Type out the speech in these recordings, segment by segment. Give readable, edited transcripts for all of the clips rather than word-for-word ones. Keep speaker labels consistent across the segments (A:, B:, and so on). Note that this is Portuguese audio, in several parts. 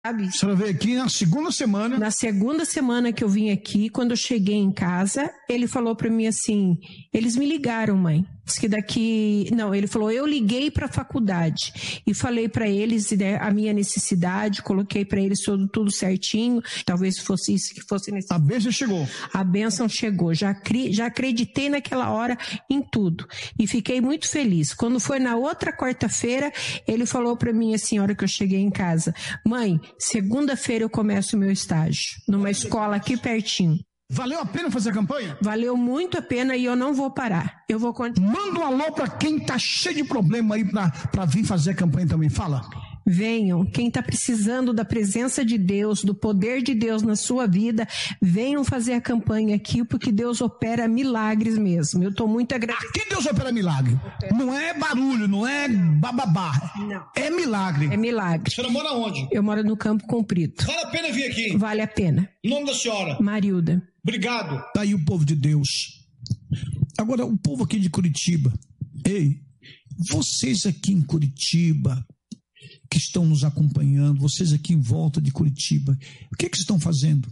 A: sabe?
B: A senhora veio aqui na segunda semana.
A: Na segunda semana que eu vim aqui, quando eu cheguei em casa, ele falou para mim assim, eles me ligaram, mãe. Diz que daqui... Não, ele falou, eu liguei para a faculdade e falei para eles, né, a minha necessidade, coloquei para eles tudo certinho, talvez fosse isso que fosse necessário.
B: A bênção chegou.
A: A bênção chegou, já acreditei naquela hora em tudo e fiquei muito feliz. Quando foi na outra quarta-feira, ele falou para mim assim, a hora que eu cheguei em casa, mãe, segunda-feira eu começo o meu estágio, numa escola aqui pertinho.
B: Valeu a pena fazer a campanha?
A: Valeu muito a pena e eu não vou parar. Eu vou continuar.
B: Manda um alô para quem tá cheio de problema aí para vir fazer a campanha também. Fala.
A: Venham, quem está precisando da presença de Deus, do poder de Deus na sua vida, venham fazer a campanha aqui, porque Deus opera milagres mesmo. Eu estou muito agradecida.
B: Aqui Deus opera milagre. Não é barulho, não é bababá.
A: Não.
B: É milagre.
A: É milagre.
B: A senhora mora onde?
A: Eu moro no Campo Comprido.
B: Vale a pena vir aqui?
A: Vale a pena.
B: Em nome da senhora.
A: Marilda.
B: Obrigado. Tá aí o povo de Deus. Agora, o povo aqui de Curitiba. Ei, vocês aqui em Curitiba, que estão nos acompanhando, vocês aqui em volta de Curitiba, o que é que estão fazendo?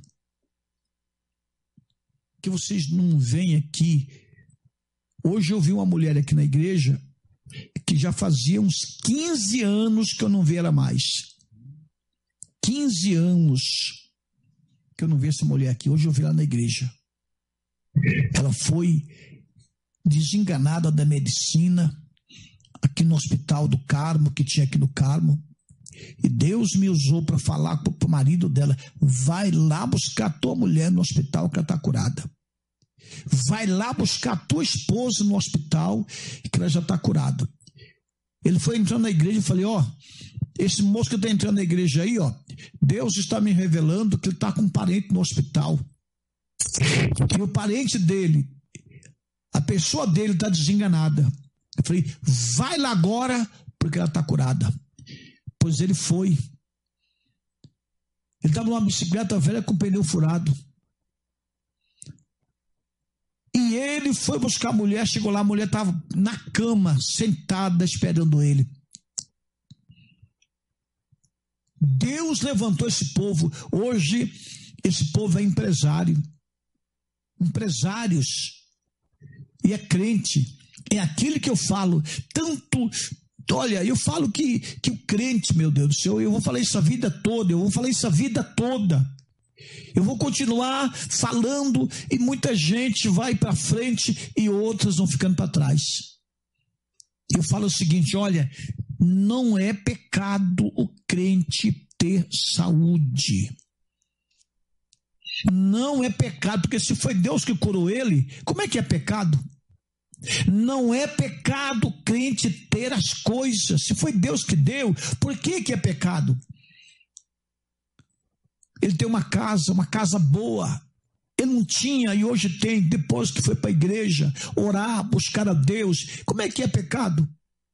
B: Que vocês não vêm aqui. Hoje eu vi uma mulher aqui na igreja que já fazia uns 15 anos que eu não via ela mais. 15 anos que eu não vi essa mulher aqui. Hoje eu vi ela na igreja. Ela foi desenganada da medicina aqui no Hospital do Carmo, que tinha aqui no Carmo, e Deus me usou para falar para o marido dela, vai lá buscar a tua mulher no hospital que ela está curada, vai lá buscar a tua esposa no hospital que ela já está curada. Ele foi entrando na igreja e falei, esse moço que está entrando na igreja aí, Deus está me revelando que ele está com um parente no hospital, que o parente dele, a pessoa dele está desenganada. Eu falei, vai lá agora, porque ela está curada. Pois ele foi. Ele estava numa bicicleta velha com pneu furado. E ele foi buscar a mulher, chegou lá, a mulher estava na cama, sentada, esperando ele. Deus levantou esse povo. Hoje, esse povo é empresário. Empresários. E é crente. É aquilo que eu falo, tanto, olha, eu falo que o crente, meu Deus do céu, eu vou falar isso a vida toda, eu vou continuar falando e muita gente vai para frente e outras vão ficando para trás. Eu falo o seguinte, olha, não é pecado o crente ter saúde. Não é pecado, porque se foi Deus que curou ele, como é que é pecado? Não é pecado o crente ter as coisas. Se foi Deus que deu, por que é pecado? Ele tem uma casa boa. Ele não tinha e hoje tem, depois que foi para a igreja, orar, buscar a Deus. Como é que é pecado?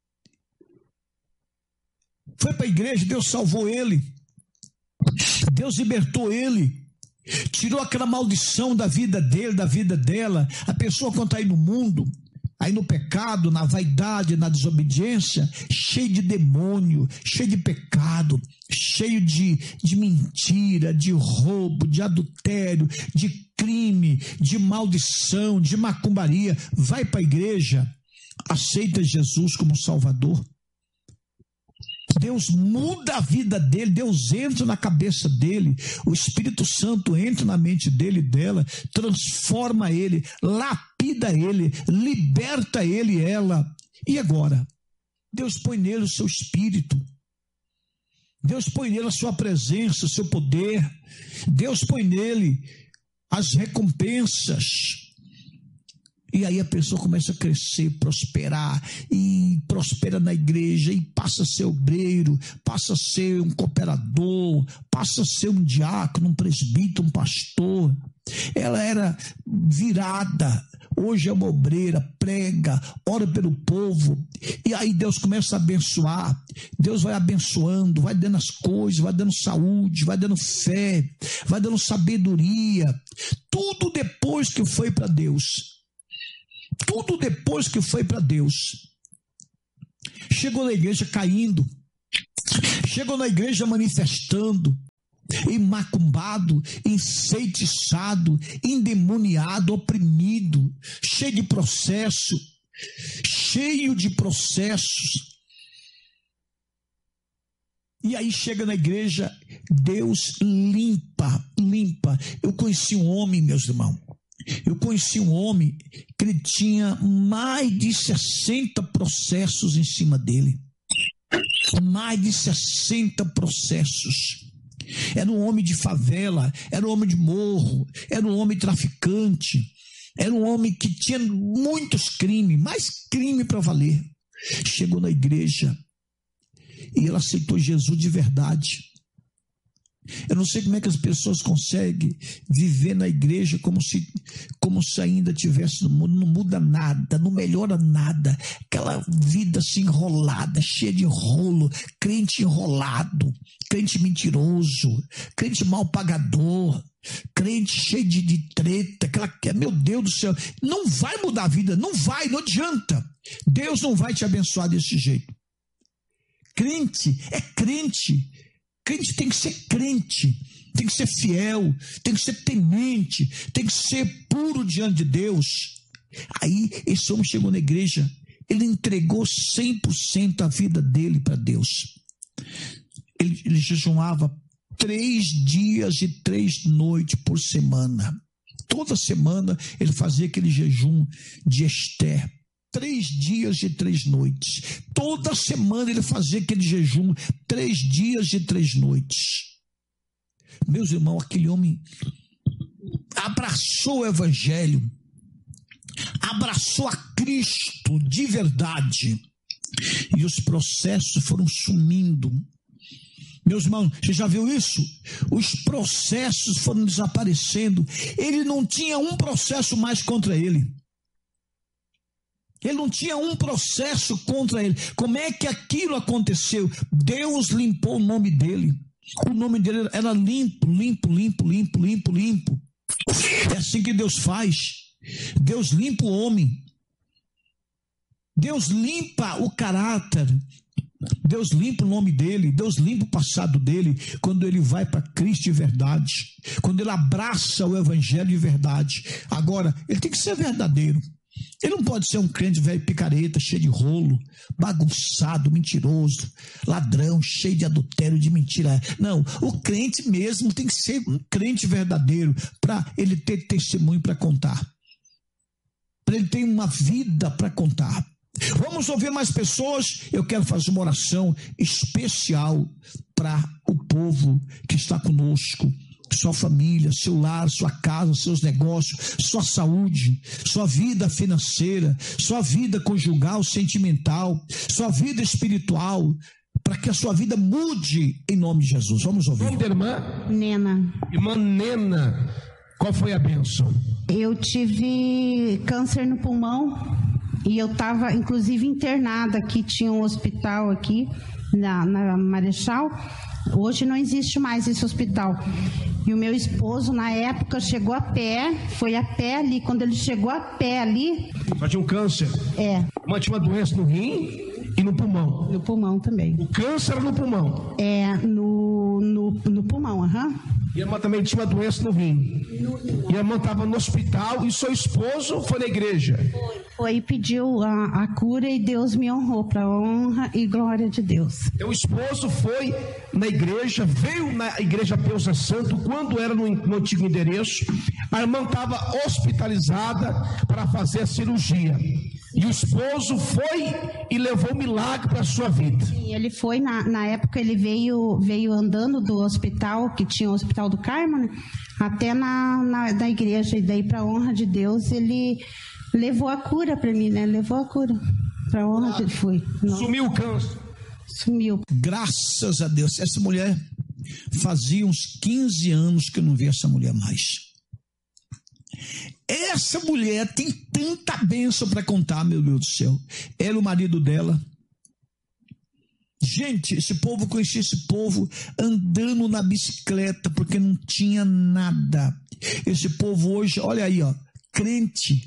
B: Foi para a igreja, Deus salvou ele. Deus libertou ele. Tirou aquela maldição da vida dele, da vida dela. A pessoa quando está aí no mundo, aí no pecado, na vaidade, na desobediência, cheio de demônio, cheio de pecado, cheio de mentira, de roubo, de adultério, de crime, de maldição, de macumbaria, vai para a igreja, aceita Jesus como Salvador. Deus muda a vida dele, Deus entra na cabeça dele, o Espírito Santo entra na mente dele e dela, transforma ele, lapida ele, liberta ele e ela. E agora? Deus põe nele o seu Espírito, Deus põe nele a sua presença, o seu poder, Deus põe nele as recompensas. E aí a pessoa começa a crescer, prosperar, e prospera na igreja, e passa a ser obreiro, passa a ser um cooperador, passa a ser um diácono, um presbítero, um pastor. Ela era virada, hoje é uma obreira, prega, ora pelo povo, e aí Deus começa a abençoar, Deus vai abençoando, vai dando as coisas, vai dando saúde, vai dando fé, vai dando sabedoria, tudo depois que foi para Deus. Tudo depois que foi para Deus. Chegou na igreja caindo, chegou na igreja manifestando, macumbado, enfeitiçado, endemoniado, oprimido, cheio de processos. E aí chega na igreja, Deus limpa. Eu conheci um homem, meus irmãos, que ele tinha mais de 60 processos em cima dele. Mais de 60 processos. Era um homem de favela, era um homem de morro, era um homem traficante, era um homem que tinha muitos crimes, mais crime para valer. Chegou na igreja e ele aceitou Jesus de verdade. Eu não sei como é que as pessoas conseguem viver na igreja como se ainda tivesse no mundo. Não muda nada, não melhora nada. Aquela vida assim enrolada, cheia de rolo, crente enrolado, crente mentiroso, crente mal pagador, crente cheio de treta, meu Deus do céu, não vai mudar a vida, não adianta. Deus não vai te abençoar desse jeito. Crente é crente. Crente tem que ser crente, tem que ser fiel, tem que ser temente, tem que ser puro diante de Deus. Aí esse homem chegou na igreja, ele entregou 100% a vida dele para Deus. Ele jejuava 3 dias e 3 noites por semana. Toda semana ele fazia aquele jejum de Esther. 3 dias e 3 noites. Toda semana ele fazia aquele jejum, 3 dias e 3 noites. Meus irmãos, aquele homem abraçou o evangelho, abraçou a Cristo de verdade, e os processos foram sumindo. Meus irmãos, você já viu isso? Os processos foram desaparecendo. Ele não tinha um processo mais contra ele. Ele não tinha um processo contra ele. Como é que aquilo aconteceu? Deus limpou o nome dele. O nome dele era limpo. É assim que Deus faz. Deus limpa o homem. Deus limpa o caráter. Deus limpa o nome dele. Deus limpa o passado dele. Quando ele vai para Cristo de verdade. Quando ele abraça o evangelho de verdade. Agora, ele tem que ser verdadeiro. Ele não pode ser um crente velho picareta, cheio de rolo, bagunçado, mentiroso, ladrão, cheio de adultério, de mentira. Não, o crente mesmo tem que ser um crente verdadeiro para ele ter testemunho para contar. Para ele ter uma vida para contar. Vamos ouvir mais pessoas. Eu quero fazer uma oração especial para o povo que está conosco. Sua família, seu lar, sua casa, seus negócios, sua saúde, sua vida financeira, sua vida conjugal, sentimental, sua vida espiritual, para que a sua vida mude em nome de Jesus. Vamos ouvir.
C: Nome da irmã?
D: Nena.
C: Irmã Nena, qual foi a bênção?
D: Eu tive câncer no pulmão e eu estava inclusive internada aqui, tinha um hospital aqui na Marechal. Hoje não existe mais esse hospital. E o meu esposo, na época, chegou a pé, foi a pé ali. Quando ele chegou a pé ali...
C: Só tinha um câncer?
D: É.
C: Mas tinha uma doença no rim e no pulmão?
D: No pulmão também.
C: O câncer era no pulmão?
D: É, no pulmão, aham.
C: E a irmã também tinha uma doença no rim? E a irmã estava no hospital e seu esposo foi na igreja?
D: Foi e pediu a cura e Deus me honrou para honra e glória de Deus.
C: Teu esposo foi na igreja, veio na igreja Deus é Santo, quando era no antigo endereço. A irmã estava hospitalizada para fazer a cirurgia. E o esposo foi e levou milagre para a sua vida.
D: Sim, ele foi, na época ele veio andando do hospital, que tinha o Hospital do Carmo, né, até na igreja. E daí, para a honra de Deus, ele levou a cura para mim, né? Levou a cura. Para a honra de Deus.
C: Sumiu o câncer.
D: Sumiu.
B: Graças a Deus. Essa mulher, fazia uns 15 anos que eu não via essa mulher mais. Essa mulher tem tanta bênção para contar, meu Deus do céu. Ela e o marido dela. Gente, esse povo, conheci esse povo andando na bicicleta, porque não tinha nada. Esse povo hoje, olha aí, ó, crente.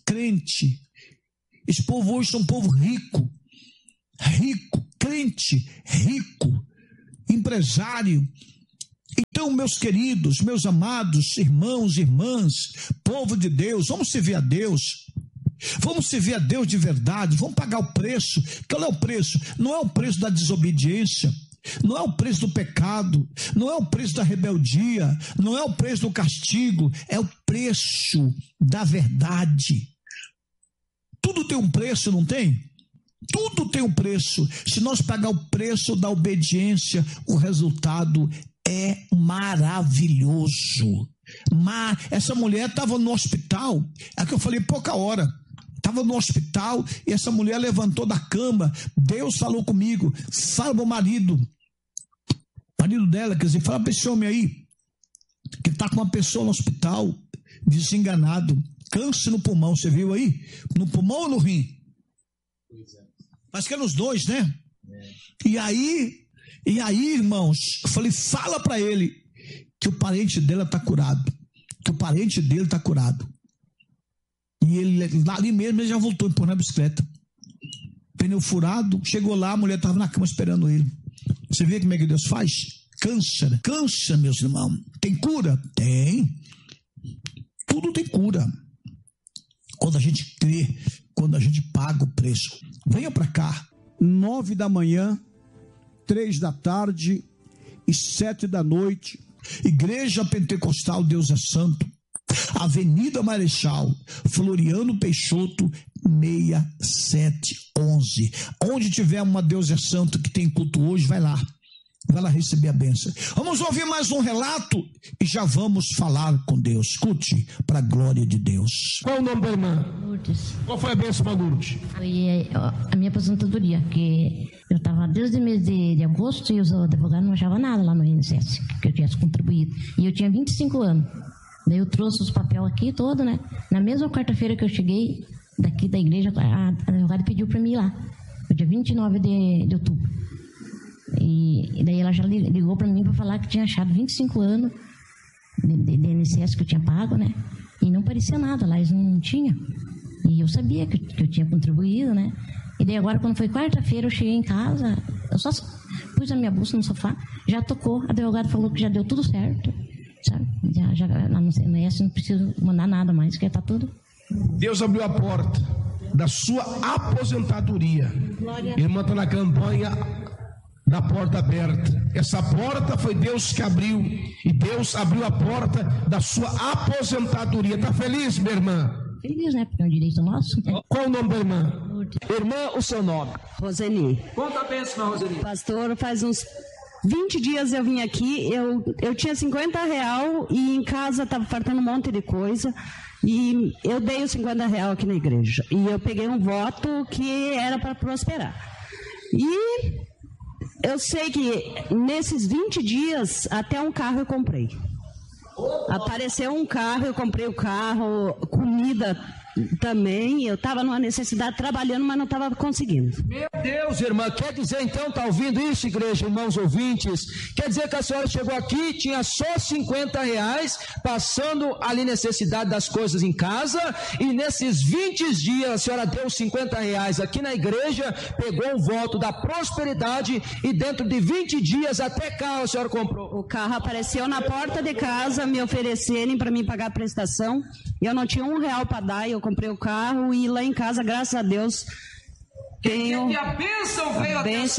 B: Esse povo hoje é um povo rico, crente, rico, empresário. Então Então, meus queridos, meus amados irmãos e irmãs, povo de Deus, vamos servir a Deus. Vamos servir a Deus de verdade, vamos pagar o preço. Qual é o preço? Não é o preço da desobediência, não é o preço do pecado, não é o preço da rebeldia, não é o preço do castigo, é o preço da verdade. Tudo tem um preço, não tem? Tudo tem um preço. Se nós pagar o preço da obediência, o resultado é maravilhoso. Mas essa mulher estava no hospital, é que eu falei pouca hora. Estava no hospital e essa mulher levantou da cama. Deus falou comigo, fala para o marido dela, quer dizer, fala para esse homem aí, que está com uma pessoa no hospital, desenganado, câncer no pulmão, você viu aí? No pulmão ou no rim? Mas que é nos dois, né? E aí, irmãos, eu falei, fala para ele que o parente dela está curado, que o parente dele está curado. E ele, ali mesmo, ele já voltou a empurrar a bicicleta. Pneu furado, chegou lá, a mulher estava na cama esperando ele. Você vê como é que Deus faz? Câncer, meus irmãos. Tem cura? Tem. Tudo tem cura. Quando a gente crê, quando a gente paga o preço. Venha para cá.
E: 9 da manhã, 3 da tarde e 7 da noite.
B: Igreja Pentecostal Deus é Santo. Avenida Marechal, Floriano Peixoto, 6711. Onde tiver uma Deus é Santo que tem culto hoje, vai lá receber a bênção. Vamos ouvir mais um relato e já vamos falar com Deus. Escute, para a glória de Deus.
C: Qual o nome da irmã?
F: Lourdes.
C: Qual foi a bênção, Lourdes?
F: Foi a minha aposentadoria, que eu estava desde o mês de agosto e os advogados não achavam nada lá no INSS, que eu tivesse contribuído. E eu tinha 25 anos. Daí eu trouxe os papéis aqui todo, né? Na mesma quarta-feira que eu cheguei daqui da igreja, a advogada pediu para mim ir lá. Foi dia 29 de outubro. E daí ela já ligou para mim para falar que tinha achado 25 anos de INSS que eu tinha pago, né? E não parecia nada, lá eles não tinham. E eu sabia que eu tinha contribuído, né? E daí agora, quando foi quarta-feira, eu cheguei em casa, eu só pus a minha bolsa no sofá, já tocou, a advogada falou que já deu tudo certo. Sabe? Já não preciso mandar nada mais, porque está tudo.
C: Deus abriu a porta da sua aposentadoria. Irmã está na campanha da porta aberta. Essa porta foi Deus que abriu. E Deus abriu a porta da sua aposentadoria. Está feliz, minha irmã?
F: Feliz, né? Porque é um direito nosso. Né?
C: Qual o nome da irmã?
G: Irmã, o seu nome?
H: Roseni.
G: Conta a bênção, Roseni.
H: Pastor, faz uns 20 dias eu vim aqui, eu tinha R$50 e em casa estava faltando um monte de coisa e eu dei os R$50 aqui na igreja e eu peguei um voto que era para prosperar. E eu sei que nesses 20 dias até um carro eu comprei. Apareceu um carro, eu comprei o carro, comida também, eu estava numa necessidade trabalhando, mas não estava conseguindo.
G: Meu Deus, irmã, quer dizer então, está ouvindo isso, igreja, irmãos ouvintes? Quer dizer que a senhora chegou aqui, tinha só R$50, passando ali necessidade das coisas em casa, e nesses 20 dias a senhora deu R$50 aqui na igreja, pegou o voto da prosperidade, e dentro de 20 dias até carro a senhora comprou.
H: O carro apareceu na porta de casa, me oferecerem para mim pagar a prestação, e eu não tinha R$1 para dar, eu comprei o carro e lá em casa, graças a Deus, tenho...
G: E a bênção veio,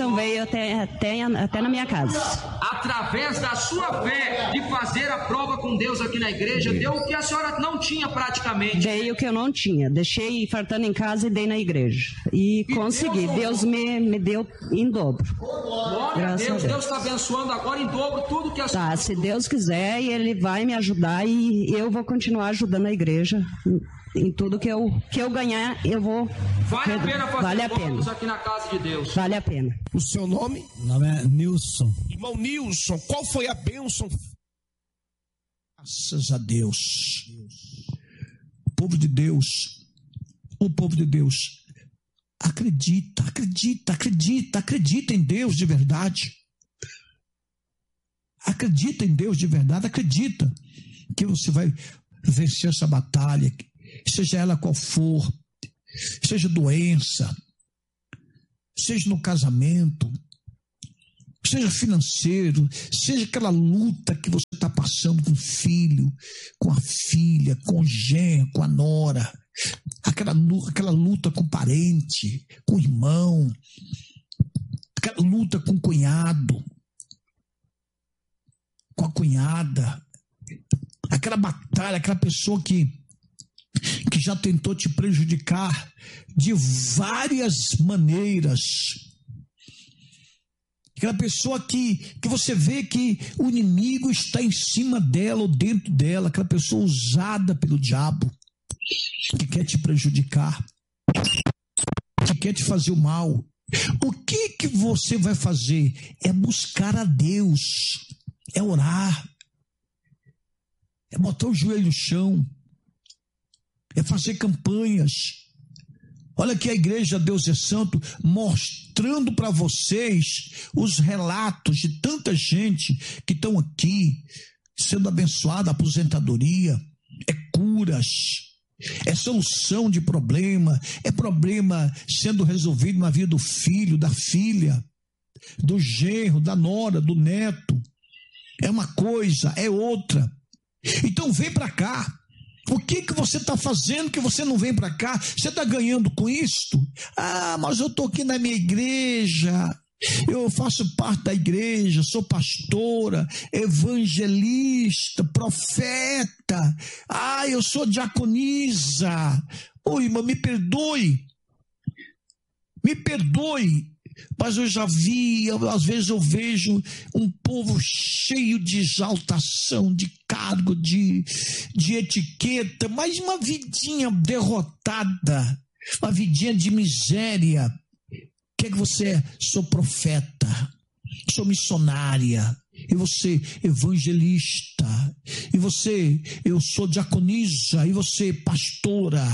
H: até na minha casa.
G: Através da sua fé de fazer a prova com Deus aqui na igreja, deu o que a senhora não tinha praticamente.
H: Dei o que eu não tinha. Deixei fartando em casa e dei na igreja. E consegui. Deus me deu em dobro.
G: Glória a Deus. Deus está abençoando agora em dobro tudo que a senhora...
H: Tá, se Deus quiser, Ele vai me ajudar e eu vou continuar ajudando a igreja. Em tudo que eu ganhar, eu vou...
G: Vale a pena fazer
H: votos
G: aqui na casa de Deus.
H: Vale a pena.
C: O seu nome?
B: Meu nome é Nilson.
C: Irmão Nilson, qual foi a bênção?
B: Graças a Deus. O povo de Deus, acredita em Deus de verdade. Acredita em Deus de verdade, acredita que você vai vencer essa batalha, seja ela qual for, seja doença, seja no casamento, seja financeiro, seja aquela luta que você está passando com o filho, com a filha, com o genro, com a nora, aquela luta com o parente, com o irmão, aquela luta com o cunhado, com a cunhada, aquela batalha, aquela pessoa que já tentou te prejudicar de várias maneiras. Aquela pessoa que você vê que o inimigo está em cima dela ou dentro dela, aquela pessoa usada pelo diabo, que quer te prejudicar, que quer te fazer o mal. O que você vai fazer? É buscar a Deus, é orar, é botar o joelho no chão, é fazer campanhas. Olha aqui a igreja Deus é Santo mostrando para vocês os relatos de tanta gente que estão aqui sendo abençoada, aposentadoria, é curas, é solução de problema, é problema sendo resolvido na vida do filho, da filha, do genro, da nora, do neto. É uma coisa, é outra. Então vem para cá. O que você está fazendo que você não vem para cá? Você está ganhando com isto? Ah, mas eu estou aqui na minha igreja, eu faço parte da igreja, sou pastora, evangelista, profeta. Ah, eu sou diaconisa. Ô, irmã, me perdoe, mas eu já vi, às vezes eu vejo um povo cheio de exaltação, de cargo, de etiqueta, mas uma vidinha derrotada, uma vidinha de miséria. O que é que você é? Sou profeta, sou missionária, e você evangelista, e você, eu sou diaconisa, e você pastora.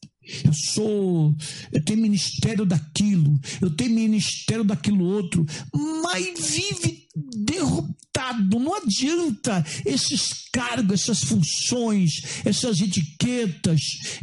B: Eu tenho ministério daquilo, eu tenho ministério daquilo outro, mas vive derrotado. Não adianta esses cargos, essas funções, essas etiquetas,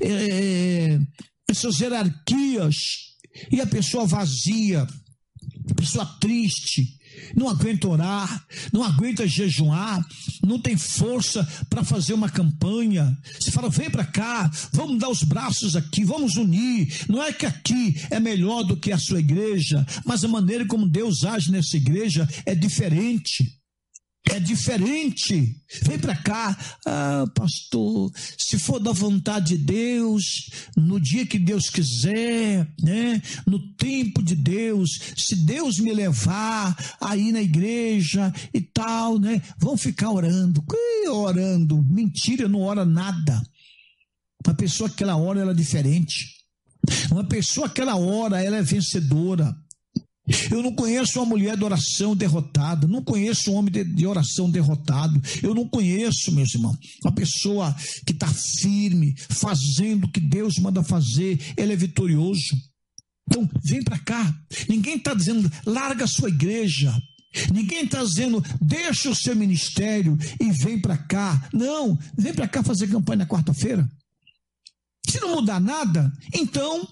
B: essas hierarquias, e a pessoa vazia, a pessoa triste, não aguenta orar, não aguenta jejuar, não tem força para fazer uma campanha. Você fala, vem para cá, vamos dar os braços aqui, vamos unir. Não é que aqui é melhor do que a sua igreja, mas a maneira como Deus age nessa igreja é diferente. É diferente. Vem para cá. Ah, pastor, se for da vontade de Deus, no dia que Deus quiser, né? No tempo de Deus, se Deus me levar aí na igreja e tal, né? Vão ficar orando. Orando. Mentira, não ora nada. Uma pessoa que ela ora, ela é diferente. Uma pessoa que ela ora, ela é vencedora. Eu não conheço uma mulher de oração derrotada, não conheço um homem de oração derrotado, eu não conheço, meus irmãos, uma pessoa que está firme, fazendo o que Deus manda fazer, ele é vitorioso. Então, vem para cá. Ninguém está dizendo, larga a sua igreja, ninguém está dizendo, deixa o seu ministério e vem para cá. Não, vem para cá fazer campanha na quarta-feira. Se não mudar nada, então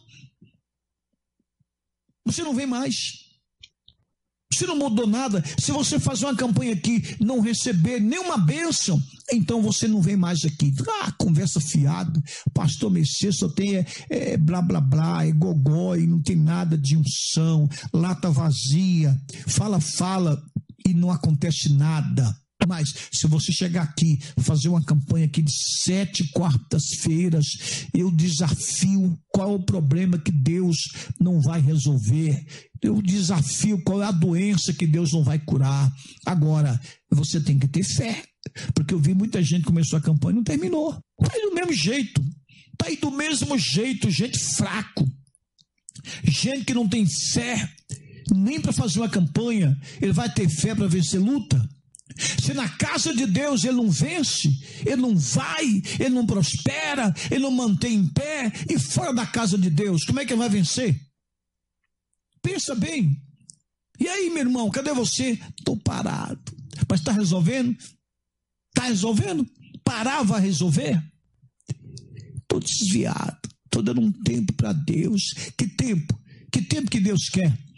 B: você não vem mais. Se não mudou nada, se você fazer uma campanha aqui, não receber nenhuma bênção, então você não vem mais aqui. Ah, conversa fiada, pastor Messias só tem blá blá blá, é gogó e não tem nada de unção, lata vazia, fala e não acontece nada. Mas se você chegar aqui, fazer uma campanha aqui de 7 quartas-feiras, eu desafio qual é o problema que Deus não vai resolver. Eu desafio qual é a doença que Deus não vai curar. Agora, você tem que ter fé, porque eu vi muita gente que começou a campanha e não terminou. Está aí do mesmo jeito. Está aí do mesmo jeito, gente fraco. Gente que não tem fé nem para fazer uma campanha. Ele vai ter fé para vencer luta? Se na casa de Deus ele não vence, ele não vai, ele não prospera, ele não mantém em pé, e fora da casa de Deus, como é que ele vai vencer? Pensa bem. E aí, meu irmão, cadê você? Estou parado. Mas está resolvendo? Está resolvendo? Parar vai resolver? Estou desviado, estou dando um tempo para Deus. Que tempo? Que tempo que Deus quer?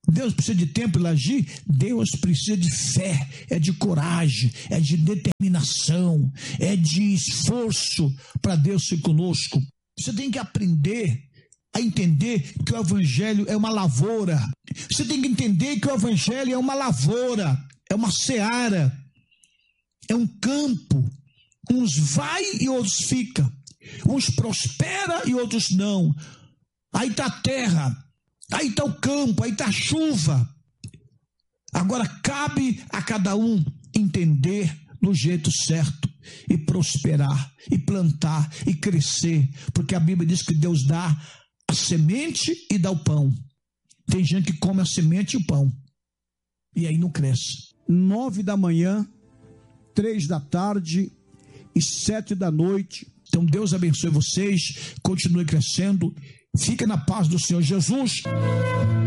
B: Deus precisa de tempo para agir? Deus precisa de fé, é de coragem, é de determinação, é de esforço para Deus ser conosco. Você tem que aprender a entender que o Evangelho é uma lavoura. Você tem que entender que o Evangelho é uma lavoura, é uma seara, é um campo. Uns vai e outros ficam. Uns prospera e outros não. Aí está a terra, aí está o campo, aí está a chuva. Agora cabe a cada um entender do jeito certo e prosperar, e plantar, e crescer. Porque a Bíblia diz que Deus dá a semente e dá o pão. Tem gente que come a semente e o pão, e aí não cresce.
E: 9 da manhã, 3 da tarde e 7 da noite.
B: Então Deus abençoe vocês, continue crescendo, fica na paz do Senhor Jesus.